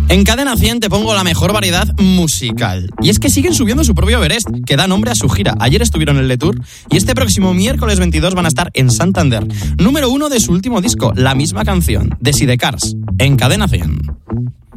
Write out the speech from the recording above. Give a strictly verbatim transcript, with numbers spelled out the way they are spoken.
En Cadena cien te pongo la mejor variedad musical. Y es que siguen subiendo su propio Everest, que da nombre a su gira. Ayer estuvieron en Le Tour y este próximo miércoles veintidós van a estar en Santander. Número uno de su último disco, la misma canción, de Sidecars, en Cadena cien.